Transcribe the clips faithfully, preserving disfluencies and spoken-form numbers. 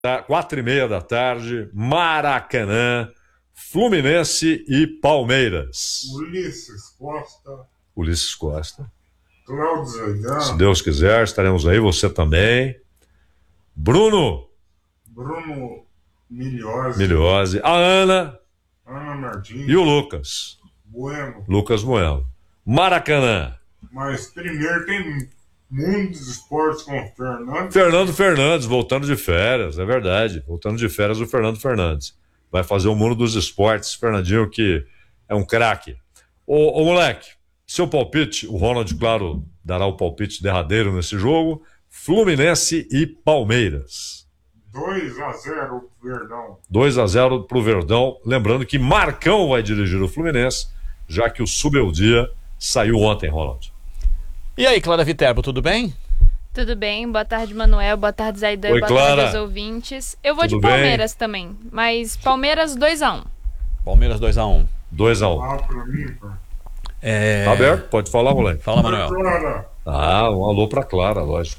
Quatro e meia da tarde, Maracanã, Fluminense e Palmeiras. Ulisses Costa. Ulisses Costa. Cláudio Zaidan. Se Deus quiser, estaremos aí, você também. Bruno. Bruno Miliose. Miliose. A Ana. Ana Martins. E o Lucas. Bueno. Lucas Bueno. Maracanã. Mas primeiro tem muitos esportes com o Fernando. Fernando Fernandes, voltando de férias, é verdade. Voltando de férias o Fernando Fernandes. Vai fazer o mundo dos esportes. Fernandinho que é um craque. Ô, ô moleque, seu palpite, o Ronald, claro, dará o palpite derradeiro nesse jogo. Fluminense e Palmeiras. dois a zero pro Verdão. dois a zero pro Verdão. Lembrando que Marcão vai dirigir o Fluminense, já que o Subeldia saiu ontem, Ronald. E aí, Clara Viterbo, tudo bem? Tudo bem, boa tarde, Manuel, boa tarde, Zaidan, Oi, boa Clara. tarde aos ouvintes. Eu vou Tudo de Palmeiras bem? também, mas Palmeiras dois a um. Palmeiras dois a um. dois a um. Ah, pra mim, pá. É... Tá aberto? Pode falar, moleque. Fala, Manuel. Clara. Ah, um alô pra Clara, lógico.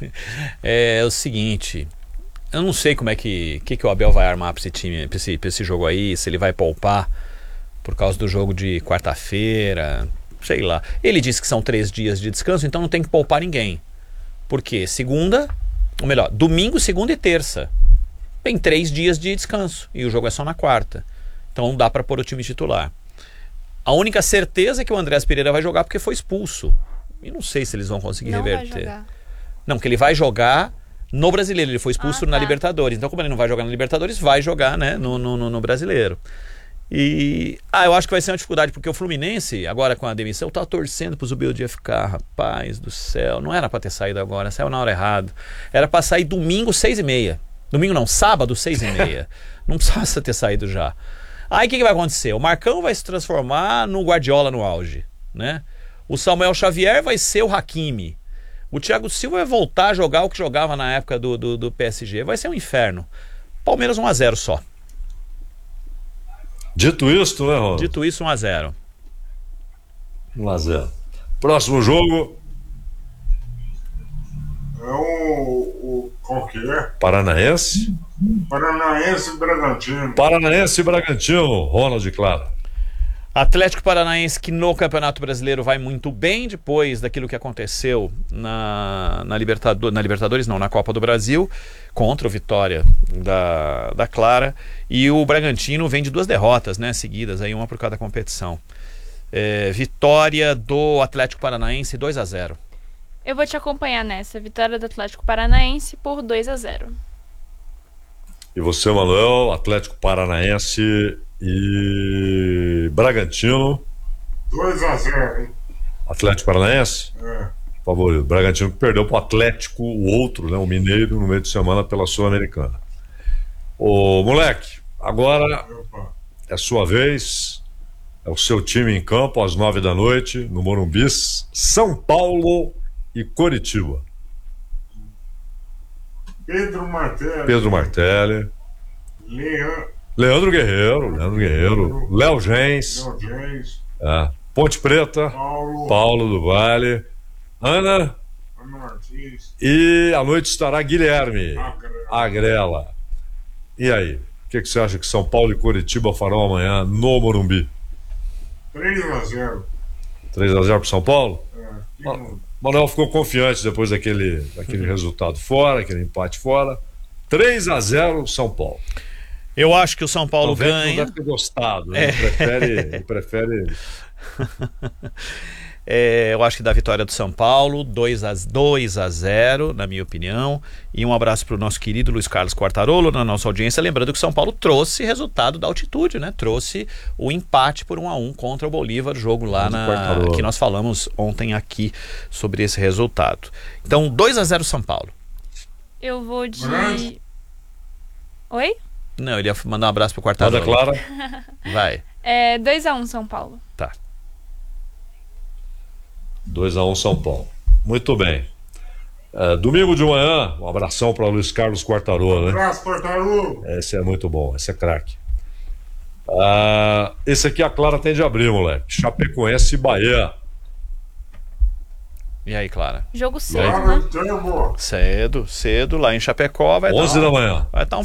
É o seguinte, eu não sei como é que, que, que o Abel vai armar pra esse time, pra esse, pra esse jogo aí, se ele vai poupar por causa do jogo de quarta-feira, sei lá. Ele disse que são três dias de descanso, então não tem que poupar ninguém. Por quê? Segunda, ou melhor, domingo, segunda e terça. Tem três dias de descanso e o jogo é só na quarta. Então não dá pra pôr o time titular. A única certeza é que o Andrés Pereira vai jogar porque foi expulso. E não sei se eles vão conseguir Não reverter. vai jogar. Não, que ele vai jogar no Brasileiro. Ele foi expulso Ah, na tá. Libertadores. Então, como ele não vai jogar na Libertadores, vai jogar, né, no, no, no- no Brasileiro. E... Ah, eu acho que vai ser uma dificuldade, porque o Fluminense, agora com a demissão, tá torcendo pro Zubeldia ficar. Rapaz do céu, não era pra ter saído agora, saiu na hora errada. Era pra sair domingo, seis e meia. Domingo não, sábado, seis e meia. Não precisava ter saído já. Aí o que, que vai acontecer? O Marcão vai se transformar no Guardiola no auge, né? O Samuel Xavier vai ser o Hakimi. O Thiago Silva vai voltar a jogar o que jogava na época do, do, do P S G. Vai ser um inferno. Palmeiras um a zero só. Dito isto, né, Ronald? Dito isso, um a zero. um a zero. Próximo jogo, É o, o. Qual que é? Paranaense. Paranaense e Bragantino. Paranaense e Bragantino, Ronald, claro. Atlético Paranaense, que no Campeonato Brasileiro vai muito bem depois daquilo que aconteceu na, na, Libertador, na Libertadores, não, na Copa do Brasil, contra o Vitória da, da Clara. E o Bragantino vem de duas derrotas, né, seguidas, aí uma por cada competição. É, vitória do Atlético Paranaense dois a zero. Eu vou te acompanhar nessa, vitória do Atlético Paranaense por dois a zero. E você, Manuel, Atlético Paranaense e Bragantino. dois a zero, hein? Atlético Paranaense, É. favorito. Bragantino que perdeu pro Atlético, o outro, né, o Mineiro, no meio de semana pela Sul-Americana. Ô, moleque, agora Opa. é sua vez. É o seu time em campo às nove da noite, no Morumbi, São Paulo e Coritiba. Pedro Martelli. Pedro Martelli, Leandro. Leandro Guerreiro, Leandro Guerreiro, Léo Gens, Gens. é, Ponte Preta, Paulo. Paulo do Vale, Ana, Ana Martins. e à noite estará Guilherme Agrela. Agrela. E aí, o que, que você acha que São Paulo e Coritiba farão amanhã no Morumbi? três a zero. três a zero para São Paulo? É. que Ah. não- Manuel ficou confiante depois daquele, daquele resultado fora, aquele empate fora. três a zero São Paulo. Eu acho que o São Paulo O Vento não ganha. deve ter gostado, né? Ele prefere, ele prefere É, eu acho que dá vitória do São Paulo, dois a zero, na minha opinião. E um abraço para o nosso querido Luiz Carlos Quartarolo, na nossa audiência. Lembrando que o São Paulo trouxe resultado da altitude, né? Trouxe o empate por um a um contra o Bolívar, jogo lá na, Quartarolo. que nós falamos ontem aqui sobre esse resultado. Então, dois a zero São Paulo. Eu vou de... Grande. Oi? Não, ele ia mandar um abraço pro Manda Quartarolo. Clara. Vai. É dois a um São Paulo. Tá. dois a um São Paulo. Muito bem. É, domingo de manhã, um abração para Luiz Carlos Quartarolo, né? Abraço, Quartarolo. Esse é muito bom, esse é craque. Ah, esse aqui a Clara tem de abrir, moleque. Chapecoense e Bahia. E aí, Clara? Jogo cedo, Lá né? no Tempo. Cedo, cedo, lá em Chapecó vai onze estar da manhã. vai tá um